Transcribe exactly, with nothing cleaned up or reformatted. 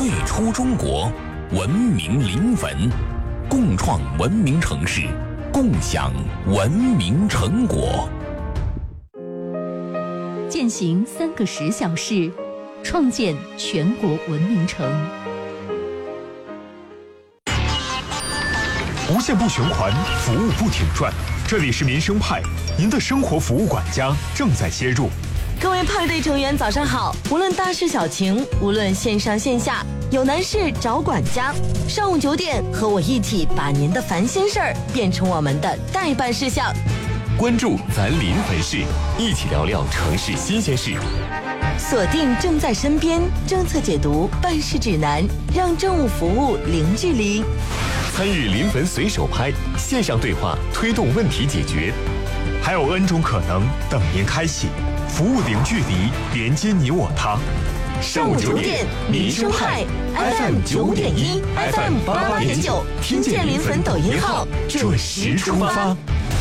最初中国，文明临汾，共创文明城市，共享文明成果。 践行三个十小时，创建全国文明城。 无限不循环，服务不停转。这里是民生派，您的生活服务管家正在接入。 各位派对成员，早上好！无论大事小情，无论线上线下，有难事找管家。上午九点，和我一起把您的烦心事儿变成我们的待办事项。 关注咱临汾市，一起聊聊城市新鲜事。 锁定正在身边政策解读办事指南，让政务服务零距离。 参与临汾随手拍线上对话，推动问题解决。 还有 N 种可能等您开启，服务零距离，连接你我他。 上午九点，民生派 F M 九点一 ，F M 八八点九，听见临汾抖音号，准时出发。